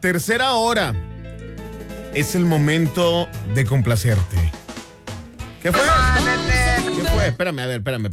tercera hora. Es el momento de complacerte. ¿Qué fue? ¿Qué fue? Espérame, a ver, espérame.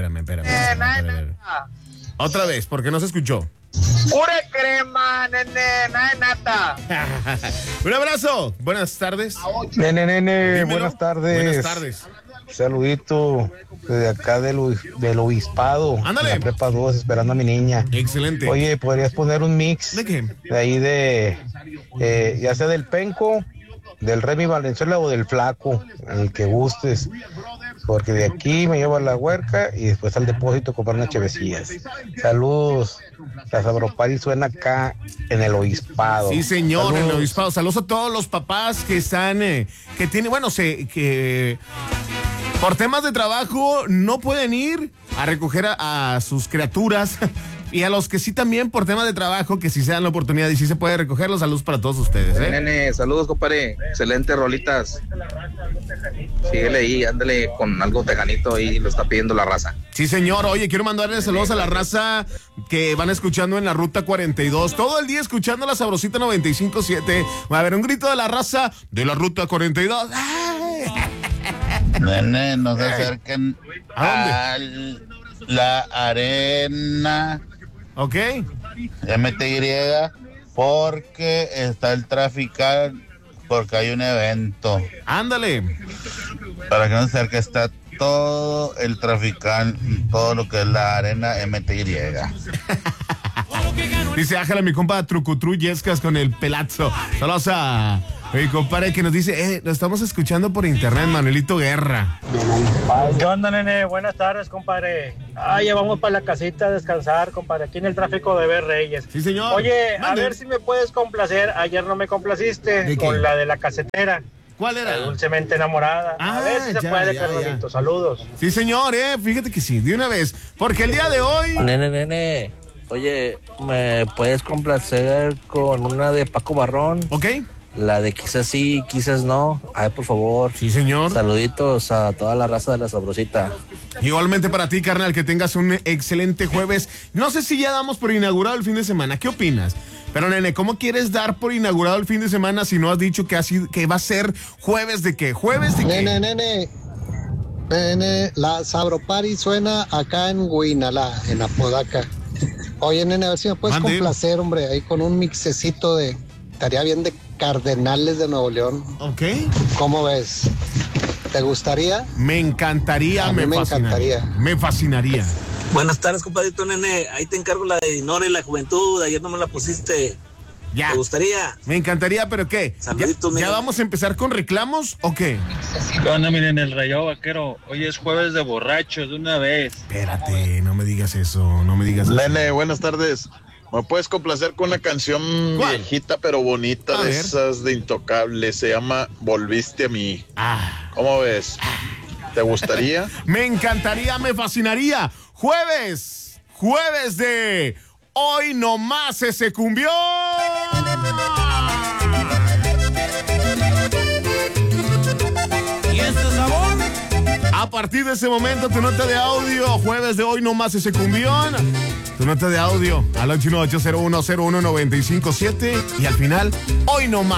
Otra vez, porque no se escuchó. Pura crema, nene, nata. Un abrazo. Buenas tardes. Nene, Dímelo. buenas tardes. Buenas tardes. Saludito desde acá del Obispado. Ándale. En la Prepa 2, esperando a mi niña. Excelente. Oye, ¿podrías poner un mix? ¿De qué? De ahí ya sea del Penco, del Remy Valenzuela o del Flaco, el que gustes. Porque de aquí me llevo a la huerca y después al depósito a comprar unas chevecillas. Saludos. La Sabropari suena acá en el Obispado. Sí, señor, Saludos. en el Obispado. Saludos a todos los papás que están, que tienen, que por temas de trabajo no pueden ir a recoger a sus criaturas. Y a los que sí también por temas de trabajo, que sí se dan la oportunidad y sí se puede recogerlos. Saludos para todos ustedes, Nene, saludos, compadre. Excelentes rolitas. Síguele ahí, ándale con algo tejanito ahí, lo está pidiendo la raza. Sí, señor. Oye, quiero mandarle saludos a la raza que van escuchando en la Ruta 42. Todo el día escuchando la Sabrosita 95.7. Va a haber un grito de la raza de la Ruta 42. ¡Ay! Nene, no se acerquen ¿A a la arena Ok. MTY porque está el trafical, porque hay un evento. Ándale. Para que no se acerque, está todo el trafical, todo lo que es la arena MTY. Dice, ájala mi compa Trucutru Yescas con el pelazo. Saludos a mi compadre que nos dice, lo estamos escuchando por internet, Manuelito Guerra. ¿Qué onda, nene? Buenas tardes, compadre. Ya vamos para la casita a descansar, compadre, aquí en el tráfico de Ver Reyes. Sí, señor. Oye, Mande. a ver si me puedes complacer. Ayer no me complaciste ¿De qué? con la de la casetera. ¿Cuál era? La dulcemente enamorada. A ver si se ya, puede, ya. carnalito. Saludos. Sí, señor, fíjate que sí, de una vez. Porque el día de hoy... Nene. Oye, ¿me puedes complacer con una de Paco Barrón? Ok. La de quizás sí, quizás no. Ay, por favor. Sí, señor. Saluditos a toda la raza de la Sabrosita. Igualmente para ti, carnal, que tengas un excelente jueves. No sé si ya damos por inaugurado el fin de semana. ¿Qué opinas? Pero, nene, ¿cómo quieres dar por inaugurado el fin de semana si no has dicho que va a ser jueves de qué? ¿Jueves de qué? Nene, la Sabropari suena acá en Guinalá, en Apodaca. Oye, nene, a ver si me puedes Mande. complacer, hombre, ahí con un mixecito estaría bien de Cardenales de Nuevo León. Ok. ¿Cómo ves? ¿Te gustaría? Me encantaría, A mí me fascinaría. encantaría. Me fascinaría. Buenas tardes, compadrito nene. Ahí te encargo la de Dinora y la Juventud. Ayer no me la pusiste. Ya. ¿Te gustaría? Me encantaría, pero ¿qué? Saluditos, ¿Ya nene. vamos a empezar con reclamos o qué? ¿Qué onda, miren, el Rayado Vaquero? Hoy es jueves de borrachos, de una vez. Espérate, no me digas eso, no me digas eso. Nene, buenas tardes. ¿Me puedes complacer con una canción ¿Cuál? viejita pero bonita A de ver. esas de Intocable? Se llama Volviste a mí. Ah. ¿Cómo ves? ¿Te gustaría? Me encantaría, me fascinaría. Jueves de Hoy Nomás Ese Cumbión. ¿Y este sabor? A partir de ese momento, tu nota de audio, jueves de Hoy Nomás Ese Cumbión. Tu nota de audio al 818-0101-957 y al final, Hoy Nomás.